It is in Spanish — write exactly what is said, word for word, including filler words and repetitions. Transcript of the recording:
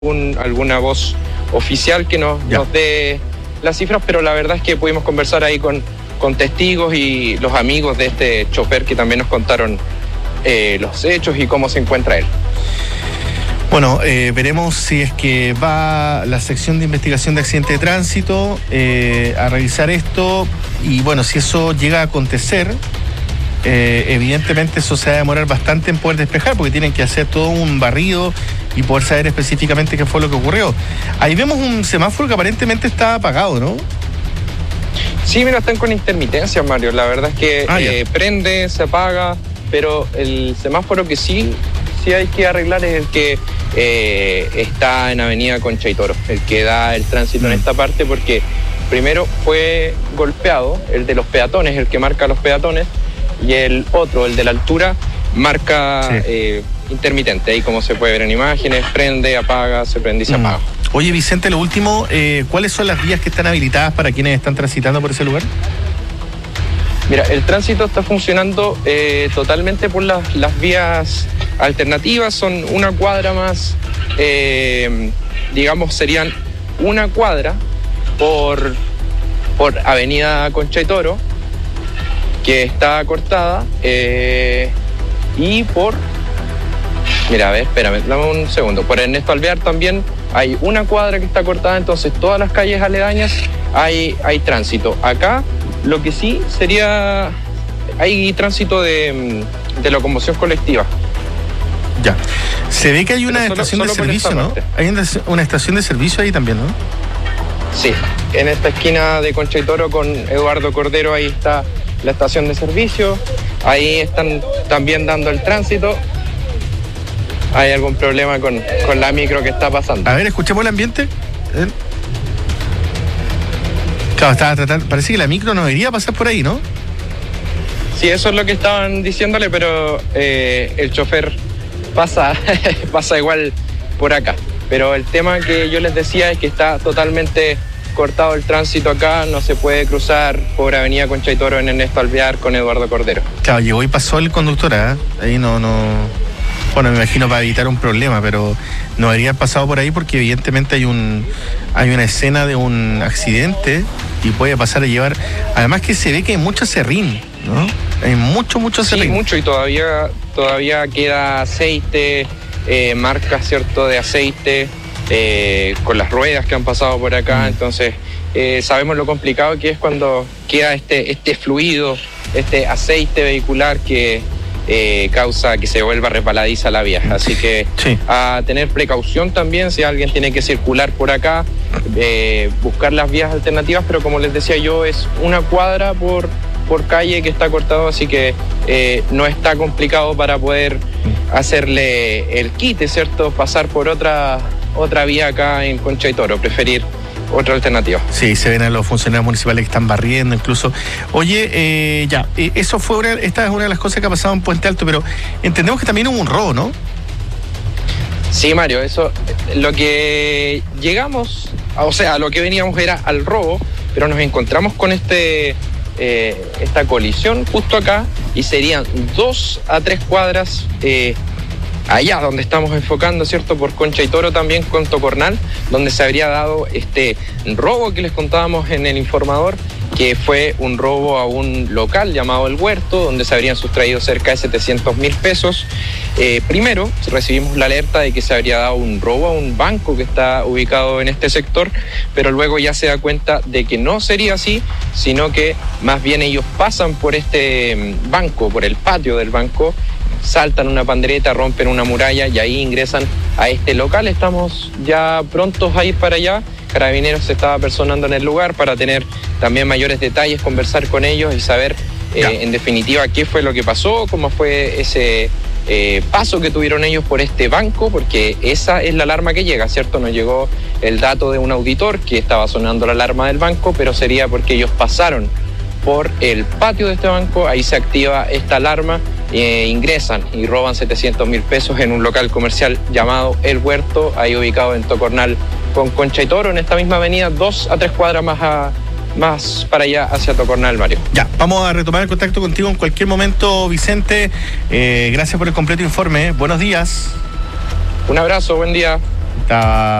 un, alguna voz oficial que nos, nos dé las cifras, pero la verdad es que pudimos conversar ahí con, con testigos y los amigos de este chofer que también nos contaron eh, los hechos y cómo se encuentra él. Bueno, eh, veremos si es que va la sección de investigación de accidente de tránsito eh, a revisar esto y bueno, si eso llega a acontecer, eh, evidentemente eso se va a demorar bastante en poder despejar porque tienen que hacer todo un barrido y poder saber específicamente qué fue lo que ocurrió. Ahí vemos un semáforo que aparentemente está apagado, ¿no? Sí, mira, están con intermitencia, Mario. La verdad es que ah, eh, prende, se apaga, pero el semáforo que sí, sí hay que arreglar es el que eh, está en Avenida Concha y Toro, el que da el tránsito mm. en esta parte, porque primero fue golpeado, el de los peatones, el que marca los peatones, y el otro, el de la altura, marca sí. eh, intermitente. Ahí como se puede ver en imágenes, prende, apaga, se prende y se mm. apaga. Oye, Vicente, lo último, eh, ¿cuáles son las vías que están habilitadas para quienes están transitando por ese lugar? Mira, el tránsito está funcionando eh, totalmente por las, las vías alternativas, son una cuadra más, eh, digamos, serían una cuadra por, por Avenida Concha y Toro, que está cortada, eh, y por, mira, a ver, espérame, dame un segundo, por Ernesto Alvear también hay una cuadra que está cortada, entonces todas las calles aledañas hay, hay tránsito. Acá lo que sí sería, hay tránsito de, de locomoción colectiva. Ya. Se ve que hay una solo, estación solo de servicio, ¿no? Hay una, una estación de servicio ahí también, ¿no? Sí, en esta esquina de Concha y Toro con Eduardo Cordero, ahí está la estación de servicio. Ahí están también dando el tránsito. ¿Hay algún problema con, con la micro que está pasando? A ver, escuchemos el ambiente. ¿Eh? Claro, estaba tratando, parece que la micro no debería pasar por ahí, ¿no? Sí, eso es lo que estaban diciéndole, pero eh, el chofer pasa, pasa igual por acá. Pero el tema que yo les decía es que está totalmente cortado el tránsito acá, no se puede cruzar por Avenida Concha y Toro en Ernesto Alvear con Eduardo Cordero. Claro, llegó y pasó el conductor, ¿eh? Ahí no, no... Bueno, me imagino para evitar un problema, pero no debería haber pasado por ahí porque evidentemente hay un hay una escena de un accidente y puede pasar a llevar... Además que se ve que hay mucho acerrín, ¿no? Hay mucho, mucho acerrín. Sí, mucho, y todavía, todavía queda aceite, eh, marcas, ¿cierto?, de aceite, eh, con las ruedas que han pasado por acá, mm. entonces eh, sabemos lo complicado que es cuando queda este, este fluido, este aceite vehicular que... Eh, causa que se vuelva resbaladiza la vía, así que sí. a tener precaución también si alguien tiene que circular por acá, eh, buscar las vías alternativas, pero como les decía yo, es una cuadra por, por calle que está cortado, así que eh, no está complicado para poder hacerle el quite, ¿cierto? Pasar por otra, otra vía acá en Concha y Toro, preferir otra alternativa. Sí, se ven a los funcionarios municipales que están barriendo incluso. Oye, eh, ya, eh, eso fue una, esta es una de las cosas que ha pasado en Puente Alto, pero entendemos que también hubo un robo, ¿no? Sí, Mario, eso, lo que llegamos, o sea, lo que veníamos era al robo, pero nos encontramos con este, eh, esta colisión justo acá y serían dos a tres cuadras eh, allá donde estamos enfocando, ¿cierto?, por Concha y Toro, también con Tocornal, donde se habría dado este robo que les contábamos en el informador, que fue un robo a un local llamado El Huerto, donde se habrían sustraído cerca de setecientos mil pesos. Eh, primero recibimos la alerta de que se habría dado un robo a un banco que está ubicado en este sector, pero luego ya se da cuenta de que no sería así, sino que más bien ellos pasan por este banco, por el patio del banco, saltan una pandereta, rompen una muralla y ahí ingresan a este local. Estamos ya prontos a ir para allá. Carabineros se estaba personando en el lugar para tener también mayores detalles, conversar con ellos y saber eh, en definitiva qué fue lo que pasó, cómo fue ese eh, paso que tuvieron ellos por este banco, porque esa es la alarma que llega, ¿cierto? Nos llegó el dato de un auditor que estaba sonando la alarma del banco, pero sería porque ellos pasaron por el patio de este banco, ahí se activa esta alarma, eh, ingresan y roban setecientos mil pesos en un local comercial llamado El Huerto, ahí ubicado en Tocornal con Concha y Toro, en esta misma avenida, dos a tres cuadras más, a, más para allá hacia Tocornal, Mario. Ya, vamos a retomar el contacto contigo en cualquier momento, Vicente. Eh, gracias por el completo informe. Buenos días. Un abrazo, buen día. Está